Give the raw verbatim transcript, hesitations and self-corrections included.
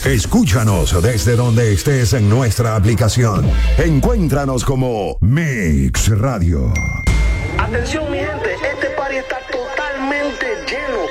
Escúchanos desde donde estés en nuestra aplicación. Encuéntranos como Mix Radio. Atención mi gente, este party está totalmente lleno.